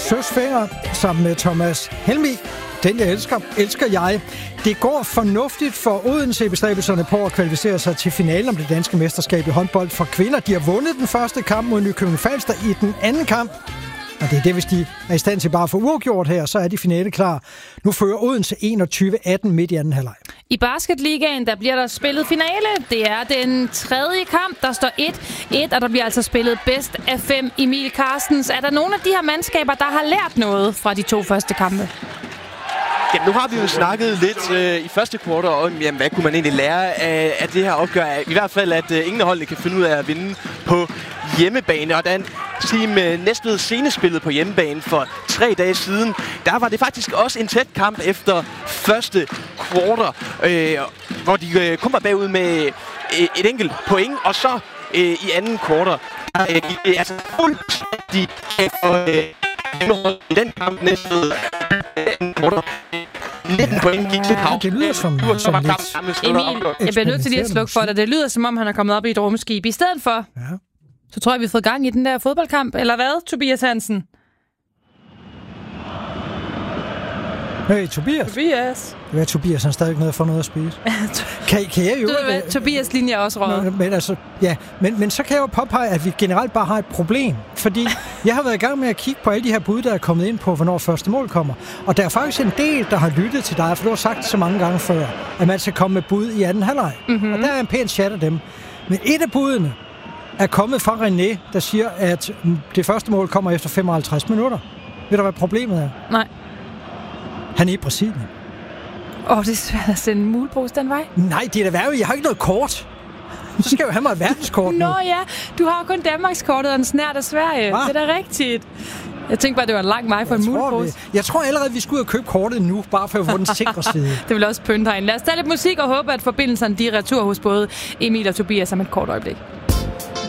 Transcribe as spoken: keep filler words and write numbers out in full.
Søsfænger sammen med Thomas Helmig. Den, jeg elsker, elsker jeg. Det går fornuftigt for Odense i bestræbelserne på at kvalificere sig til finalen om det danske mesterskab i håndbold for kvinder. De har vundet den første kamp mod Nykøbing Falster i den anden kamp. Og det er det, hvis de er i stand til bare at få uafgjort her, så er de finale klar. Nu fører Odense enogtyve atten midt i anden halvleg. I basketligaen, der bliver der spillet finale. Det er den tredje kamp, der står et et, og der bliver altså spillet bedst af fem. Emil Carstens, er der nogle af de her mandskaber, der har lært noget fra de to første kampe? Ja, nu har vi jo snakket lidt øh, i første kvartal om, jamen, hvad kunne man egentlig lære af, af det her opgør. I hvert fald, at øh, ingen af holdene kan finde ud af at vinde på hjemmebane. Og da en team øh, Næstved senespillet på hjemmebane for tre dage siden, der var det faktisk også en tæt kamp efter første kvartal, øh, hvor de øh, kom bagud med øh, et enkelt point, og så øh, i anden kvartal øh, gik det altså fuldstændig for øh, den kamp Næstved anden kvartal. nitten point gik til hav. Det lyder som, som, som lidt... Emil, jeg bliver nødt til lige at slukke for dig. Det lyder som om, han er kommet op i et rumskib. I stedet for, ja. Så tror jeg, vi har fået gang i den der fodboldkamp. Eller hvad, Tobias Hansen? Hey, Tobias. Tobias. Det er Tobias, han stadig noget for noget at spise. kan, kan jeg jo... Du ved hvad, Tobias linje er også røget. Men, men, altså, ja, men, men så kan jeg jo påpege, at vi generelt bare har et problem. Fordi jeg har været i gang med at kigge på alle de her bud, der er kommet ind på, hvornår første mål kommer. Og der er faktisk en del, der har lyttet til dig, for du har sagt det så mange gange før, at man skal komme med bud i anden halvleg. Mm-hmm. Og der er en pæn chat af dem. Men et af budene er kommet fra René, der siger, at det første mål kommer efter femoghalvtreds minutter. Ved du, hvad problemet er? Nej. Han er i Brasilien. Åh, oh, det er svært at sende en mulbrus den vej. Nej, det er da værre. Jeg har ikke noget kort. Så skal jeg jo have mig et verdenskort nu. Nå ja, du har kun Danmarkskortet og en snært af Sverige. Hva? Det er da rigtigt. Jeg tænkte bare, det var en lang vej for jeg en mulbrus. Jeg tror allerede, vi skulle ud og købe kortet nu, bare for at få den sikre side. Det vil også pynte herinde. Lad os tage lidt musik og håbe, at forbindelserne de er retur hos både Emil og Tobias om et kort øjeblik.